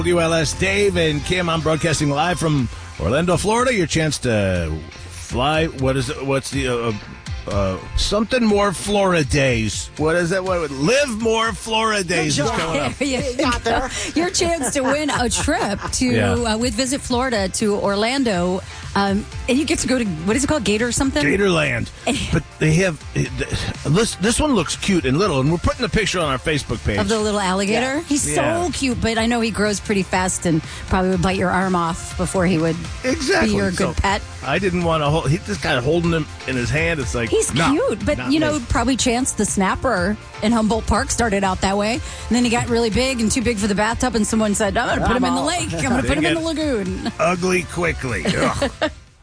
WLS Dave and Kim. I'm broadcasting live from Orlando, Florida. Your chance to fly. What is it? What's the something more Florida days? What is that? What Live More Florida Days is coming up. Your chance to win a trip to with Visit Florida to Orlando. And you get to go to, what is it called, Gator or something? Gatorland. But they have, this one looks cute and little, and we're putting a picture on our Facebook page. Of the little alligator? Yeah. He's so cute, but I know he grows pretty fast and probably would bite your arm off before he would be your good pet. I didn't want to hold, he just kind of holding him in his hand. It's like, he's cute, but probably Chance the Snapper in Humboldt Park started out that way. And then he got really big and too big for the bathtub, and someone said, I'm going to put him in the lake. I'm going to put him in the lagoon. Ugly quickly.